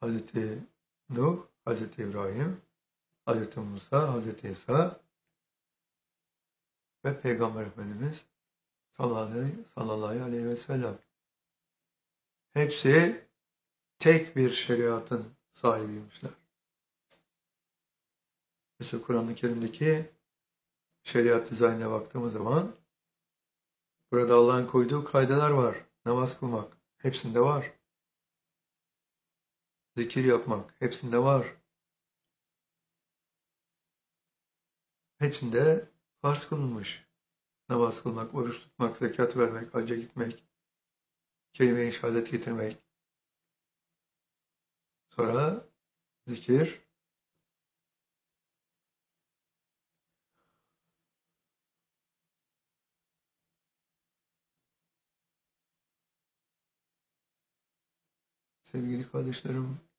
Hazreti Nuh, Hazreti İbrahim, Hazreti Musa, Hazreti İsa ve Peygamber Efendimiz sallallahu aleyhi ve sellem. Hepsi tek bir şeriatın sahibiymişler. Mesela Kur'an-ı Kerim'deki şeriat dizaynına baktığımız zaman burada Allah'ın koyduğu kaideler var. Namaz kılmak hepsinde var. Zikir yapmak hepsinde var. Hepsinde farz kılınmış. Namaz kılmak, oruç tutmak, zekat vermek, hacca gitmek, kelime-i şehadet getirmek. Sonra zikir, sevgili kardeşlerim,